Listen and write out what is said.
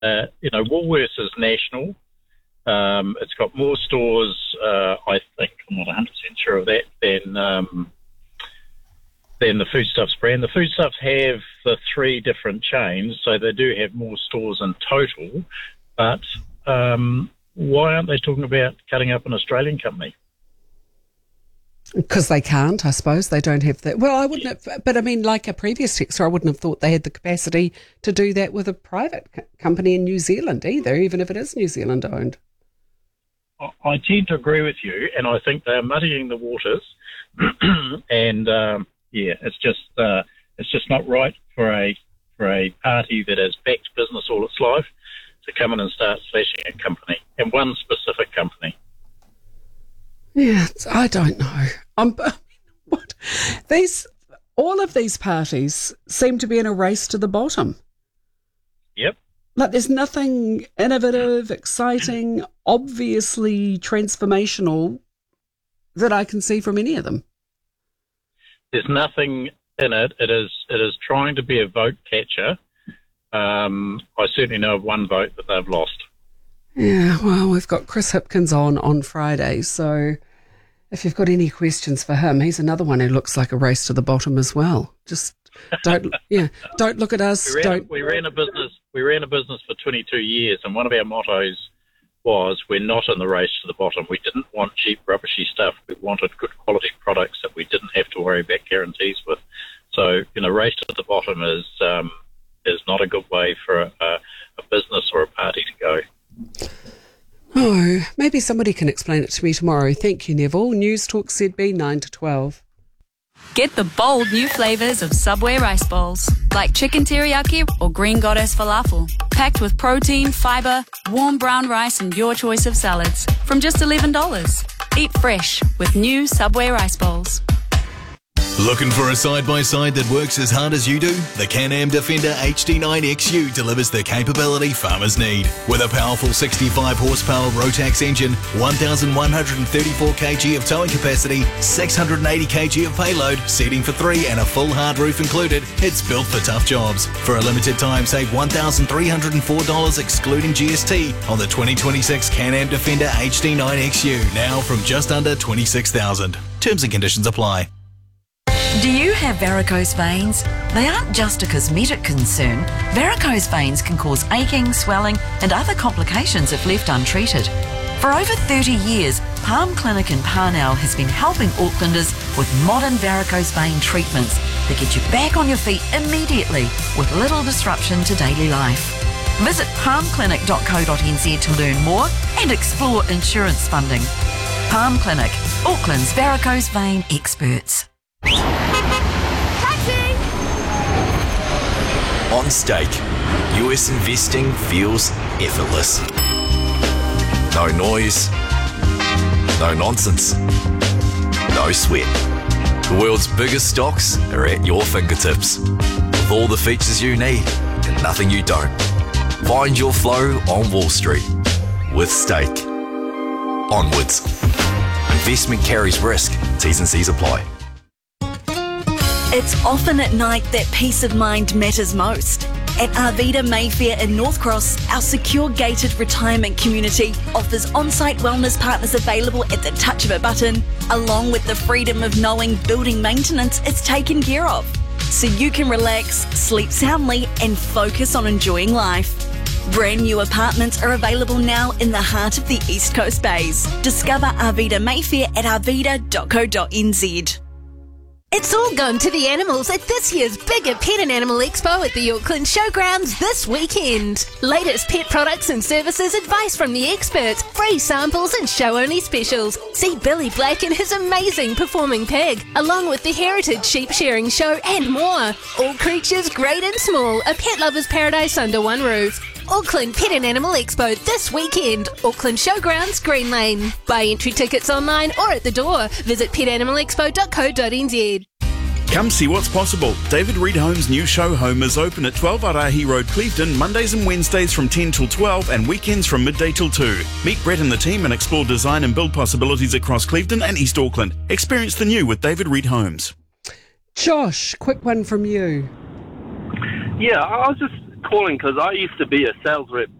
Woolworths is national. It's got more stores, I think, I'm not 100% sure of that, than the Foodstuffs brand. The Foodstuffs have the 3 different chains, so they do have more stores in total. But why aren't they talking about cutting up an Australian company? Because they can't, I suppose. They don't have that. Well, I wouldn't have, but I mean, like a previous texter, I wouldn't have thought they had the capacity to do that with a private company in New Zealand either, even if it is New Zealand owned. I tend to agree with you, and I think they're muddying the waters. And it's just not right for a party that has backed business all its life to come in and start slashing a company, and one specific company. Yeah, I don't know. All of these parties seem to be in a race to the bottom. Yep. Like there's nothing innovative, exciting, obviously transformational that I can see from any of them. There's nothing in it. It is trying to be a vote catcher. I certainly know of one vote that they've lost. Yeah, well, we've got Chris Hipkins on Friday, so if you've got any questions for him, he's another one who looks like a race to the bottom as well. Just don't look at us. We ran a business for 22 years, and one of our mottos was we're not in the race to the bottom. We didn't want cheap, rubbishy stuff. We wanted good quality products that we didn't have to worry about guarantees with. So, race to the bottom is not a good way for a business or a party to go. Oh, maybe somebody can explain it to me tomorrow. Thank you, Neville. News Talk ZB 9 to 12. Get the bold new flavours of Subway rice bowls, like chicken teriyaki or green goddess falafel, packed with protein, fibre, warm brown rice and your choice of salads, from just $11. Eat fresh with new Subway rice bowls. Looking for a side-by-side that works as hard as you do? The Can-Am Defender HD9 XU delivers the capability farmers need. With a powerful 65 horsepower Rotax engine, 1,134 kg of towing capacity, 680 kg of payload, seating for 3 and a full hard roof included, it's built for tough jobs. For a limited time, save $1,304 excluding GST on the 2026 Can-Am Defender HD9 XU, now from just under $26,000. Terms and conditions apply. Do you have varicose veins? They aren't just a cosmetic concern. Varicose veins can cause aching, swelling and other complications if left untreated. For over 30 years, Palm Clinic in Parnell has been helping Aucklanders with modern varicose vein treatments that get you back on your feet immediately with little disruption to daily life. Visit palmclinic.co.nz to learn more and explore insurance funding. Palm Clinic, Auckland's varicose vein experts. Taxi! On Stake, US investing feels effortless. No noise, no nonsense, no sweat. The world's biggest stocks are at your fingertips, with all the features you need and nothing you don't. Find your flow on Wall Street with Stake. Onwards. Investment carries risk. T's and C's apply. It's often at night that peace of mind matters most. At Arvida Mayfair in North Cross, our secure gated retirement community offers on-site wellness partners available at the touch of a button, along with the freedom of knowing building maintenance is taken care of. So you can relax, sleep soundly and focus on enjoying life. Brand new apartments are available now in the heart of the East Coast Bays. Discover Arvida Mayfair at arvida.co.nz. It's all gone to the animals at this year's bigger Pet and Animal Expo at the Auckland Showgrounds this weekend. Latest pet products and services, advice from the experts, free samples and show-only specials. See Billy Black and his amazing performing pig, along with the Heritage Sheep Sharing Show and more. All creatures great and small, a pet lover's paradise under one roof. Auckland Pet and Animal Expo this weekend. Auckland Showgrounds, Green Lane. Buy entry tickets online or at the door. Visit petanimalexpo.co.nz. Come see what's possible. David Reed Home's new show home is open at 12 Arahi Road, Clevedon, Mondays and Wednesdays from 10 till 12 and weekends from midday till 2. Meet Brett and the team and explore design and build possibilities across Clevedon and East Auckland. Experience the new with David Reed Homes. Josh, quick one from you. Yeah, I was just calling because I used to be a sales rep